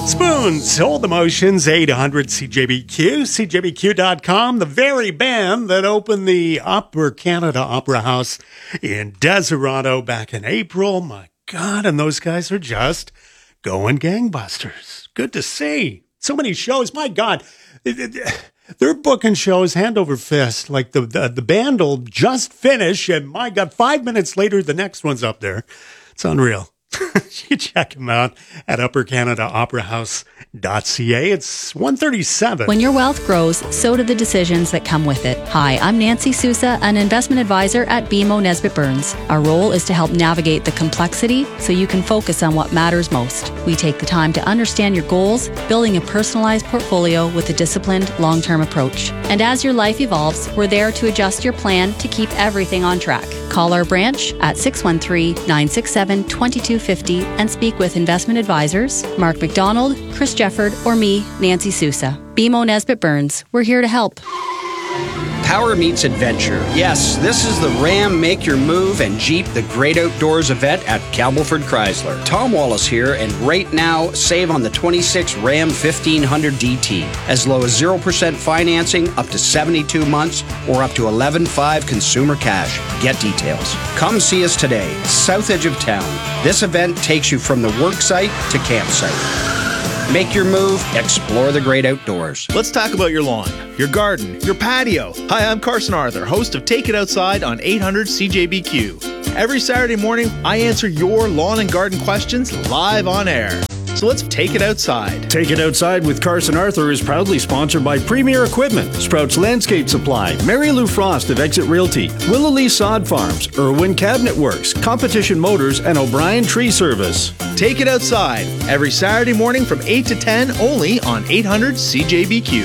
Spoons, Hold Emotions, 800 CJBQ, CJBQ.com, the very band that opened the Upper Canada Opera House in Deserato back in April. My God, and those guys are just going gangbusters. Good to see. So many shows. My God, they're booking shows hand over fist. Like the band will just finish, and my God, 5 minutes later, the next one's up there. It's unreal. You check them out at uppercanadaoperahouse.ca. It's 137. When your wealth grows, so do the decisions that come with it. Hi, I'm Nancy Sousa, an investment advisor at BMO Nesbitt Burns. Our role is to help navigate the complexity so you can focus on what matters most. We take the time to understand your goals, building a personalized portfolio with a disciplined, long-term approach. And as your life evolves, we're there to adjust your plan to keep everything on track. Call our branch at 613-967-2250 and speak with investment advisors Mark McDonald, Chris Jefford, or me, Nancy Sousa. BMO Nesbitt Burns. We're here to help. Power meets adventure. Yes, this is the Ram Make Your Move and Jeep The Great Outdoors event at Campbellford Chrysler. Tom Wallace here, and right now, save on the 26 Ram 1500 DT. As low as 0% financing, up to 72 months, or up to 11.5 consumer cash. Get details. Come see us today, south edge of town. This event takes you from the work site to campsite. Make your move, explore the great outdoors. Let's talk about your lawn, your garden, your patio. Hi, I'm Carson Arthur, host of Take It Outside on 800 CJBQ. Every Saturday morning, I answer your lawn and garden questions live on air. So let's take it outside. Take It Outside with Carson Arthur is proudly sponsored by Premier Equipment, Sprouts Landscape Supply, Mary Lou Frost of Exit Realty, Willow Sod Farms, Irwin Cabinet Works, Competition Motors, and O'Brien Tree Service. Take It Outside every Saturday morning from 8 to 10 only on 800 CJBQ.